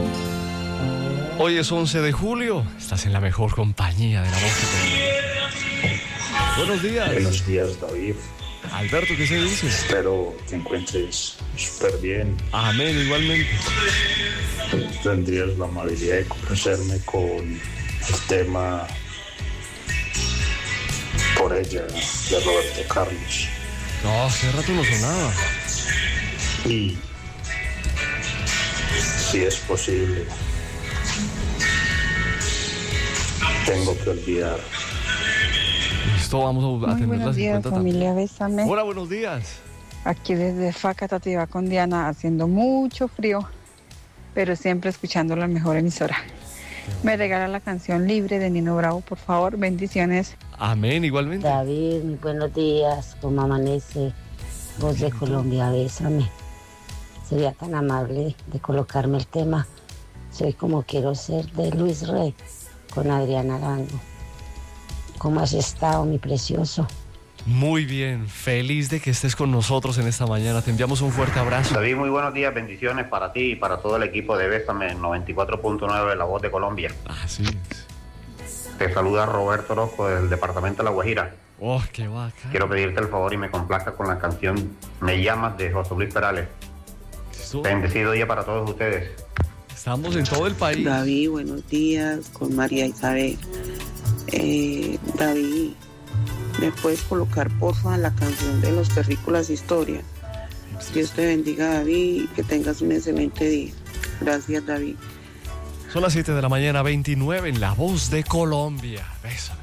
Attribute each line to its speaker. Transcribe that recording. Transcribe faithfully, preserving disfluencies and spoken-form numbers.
Speaker 1: Hoy es once de julio, estás en la mejor compañía de la música. Buenos días.
Speaker 2: Buenos días, David.
Speaker 1: Alberto, ¿qué se dice?
Speaker 2: Espero que encuentres súper bien.
Speaker 1: Amén, igualmente.
Speaker 2: Tendrías la amabilidad de conocerme con el tema Por ella, de Roberto Carlos.
Speaker 1: No, hace rato no sonaba.
Speaker 2: Y si es posible, tengo que olvidar.
Speaker 1: Listo, vamos a
Speaker 3: Muy
Speaker 1: atender
Speaker 3: buenos
Speaker 1: las
Speaker 3: días,
Speaker 1: cincuenta
Speaker 3: familia
Speaker 1: también.
Speaker 3: Bésame.
Speaker 1: Hola, buenos días.
Speaker 3: Aquí desde Facatativá con Diana, haciendo mucho frío, pero siempre escuchando la mejor emisora. Me regala la canción Libre de Nino Bravo, por favor. Bendiciones.
Speaker 1: Amén, igualmente.
Speaker 4: David, muy buenos días. ¿Cómo amanece? Voz de Colombia, bésame. Sería tan amable de colocarme el tema Soy como quiero ser, de Luis Rey, con Adrián Arango. ¿Cómo has estado, mi precioso?
Speaker 1: Muy bien, feliz de que estés con nosotros en esta mañana. Te enviamos un fuerte abrazo.
Speaker 5: David, muy buenos días, bendiciones para ti y para todo el equipo de Bésame noventa y cuatro punto nueve, La Voz de Colombia.
Speaker 1: Así es.
Speaker 5: Te saluda Roberto Orozco del departamento de La Guajira.
Speaker 1: Oh, qué bacán.
Speaker 5: Quiero pedirte el favor y me complazca con la canción Me Llamas de José Luis Perales.
Speaker 1: Eso.
Speaker 5: Bendecido día para todos ustedes.
Speaker 1: Estamos en todo el país.
Speaker 6: David, buenos días, con María Isabel. Eh, David, ¿me puedes colocar porfa la canción de los Terrícolas Historia? Dios te bendiga, David, que tengas un excelente día. Gracias, David.
Speaker 1: Son las siete de la mañana, veintinueve en La Voz de Colombia. Bésame.